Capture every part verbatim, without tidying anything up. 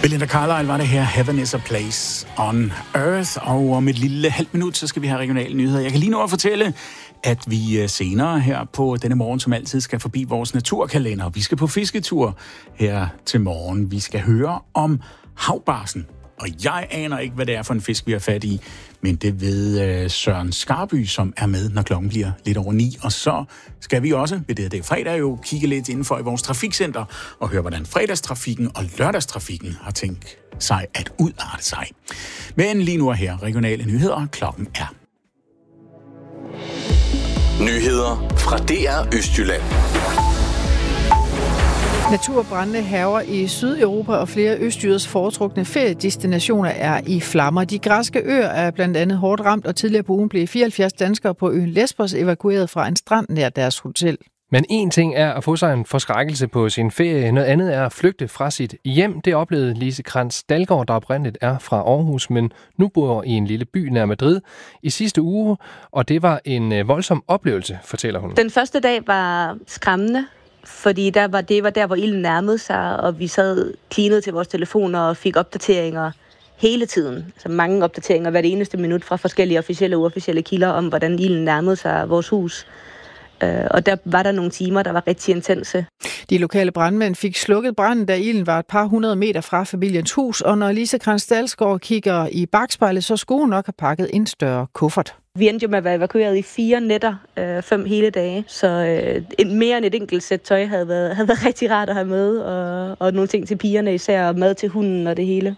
Belinda Carlisle var det her, Heaven is a place on earth, og om et lille halvt minut, så skal vi have regionale nyheder. Jeg kan lige nå at fortælle, at vi senere her på denne morgen, som altid, skal forbi vores naturkalender. Vi skal på fisketur her til morgen. Vi skal høre om havbarsen. Og jeg aner ikke, hvad det er for en fisk, vi har fat i, men det ved Søren Skarby, som er med, når klokken bliver lidt over ni. Og så skal vi også, ved det, det er fredag jo, kigge lidt indenfor i vores trafikcenter og høre, hvordan fredagstrafikken og lørdagstrafikken har tænkt sig at udarte sig. Men lige nu er her regionale nyheder. Klokken er. Nyheder fra D R Østjylland. Naturbrandene hærger i Sydeuropa, og flere østjyders foretrukne feriedestinationer er i flammer. De græske øer er blandt andet hårdt ramt, og tidligere på ugen blev fireoghalvfjerds danskere på øen Lesbos evakueret fra en strand nær deres hotel. Men en ting er at få sig en forskrækkelse på sin ferie, noget andet er at flygte fra sit hjem. Det oplevede Lise Krantz Dalgaard, der oprindeligt er fra Aarhus, men nu bor i en lille by nær Madrid i sidste uge, og det var en voldsom oplevelse, fortæller hun. Den første dag var skræmmende. Fordi der var, det var der, hvor ilden nærmede sig, og vi sad cleanet til vores telefoner og fik opdateringer hele tiden. Altså mange opdateringer hvert eneste minut fra forskellige officielle og uofficielle kilder om, hvordan ilden nærmede sig vores hus. Og der var der nogle timer, der var rigtig intense. De lokale brandmænd fik slukket branden, da ilden var et par hundrede meter fra familiens hus, og når Lise Krantz Dalgaard kigger i bakspejlet, så skulle hun nok have pakket en større kuffert. Vi endte jo med at være evakueret i fire nætter, øh, fem hele dage, så øh, en, mere end et enkelt sæt tøj havde været, havde været rigtig rart at have med, og, og nogle ting til pigerne, især mad til hunden og det hele.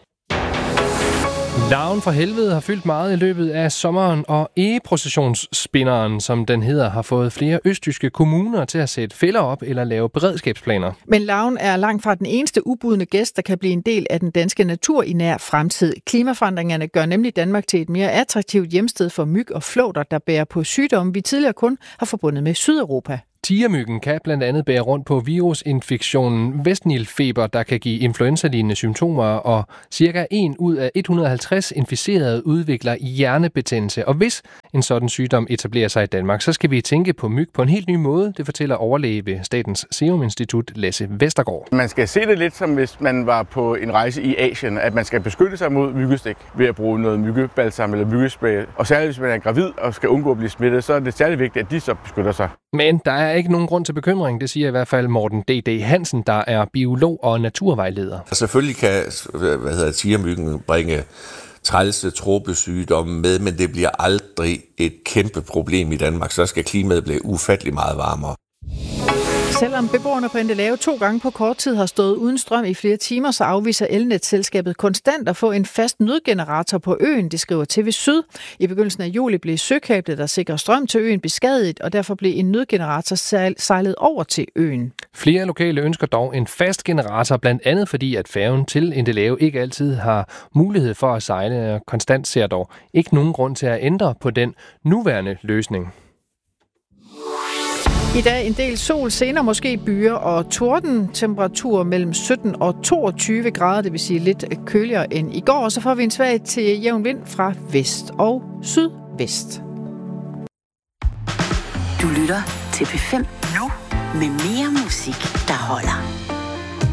Larven fra helvede har fyldt meget i løbet af sommeren, og egeprocessionsspinderen, som den hedder, har fået flere østjyske kommuner til at sætte fælder op eller lave beredskabsplaner. Men larven er langt fra den eneste ubudne gæst, der kan blive en del af den danske natur i nær fremtid. Klimaforandringerne gør nemlig Danmark til et mere attraktivt hjemsted for myg og flåter, der bærer på sygdomme, vi tidligere kun har forbundet med Sydeuropa. Tigermyggen kan blandt andet bære rundt på virusinfektionen Vestnilfeber, der kan give influenza-lignende symptomer, og cirka en ud af et hundrede og halvtreds inficerede udvikler hjernebetændelse. Og hvis en sådan sygdom etablerer sig i Danmark, så skal vi tænke på myg på en helt ny måde, det fortæller overlæge ved Statens Serum Institut, Lasse Vestergaard. Man skal se det lidt som hvis man var på en rejse i Asien, at man skal beskytte sig mod myggestik ved at bruge noget myggebalsam eller myggespray. Og særligt hvis man er gravid og skal undgå at blive smittet, så er det særlig vigtigt, at de så beskytter sig. Men der er ikke nogen grund til bekymring, det siger i hvert fald Morten D D Hansen, der er biolog og naturvejleder. Selvfølgelig kan hvad hedder, tigermyggen bringe trælse tropesygdomme med, men det bliver aldrig et kæmpe problem i Danmark. Så skal klimaet blive ufattelig meget varmere. Selvom beboerne på Endelave to gange på kort tid har stået uden strøm i flere timer, så afviser elnetselskabet konstant at få en fast nødgenerator på øen, det skriver T V Syd. I begyndelsen af juli blev søkablet, der sikrer strøm til øen, beskadiget, og derfor blev en nødgenerator sejlet over til øen. Flere lokale ønsker dog en fast generator, blandt andet fordi, at færgen til Endelave ikke altid har mulighed for at sejle. Konstant ser dog ikke nogen grund til at ændre på den nuværende løsning. I dag en del sol, senere måske byer og torden. Temperatur mellem sytten og toogtyve grader, det vil sige lidt køligere end i går. Og så får vi en svag til jævn vind fra vest og sydvest. Du lytter til P fem nu med mere musik, der holder.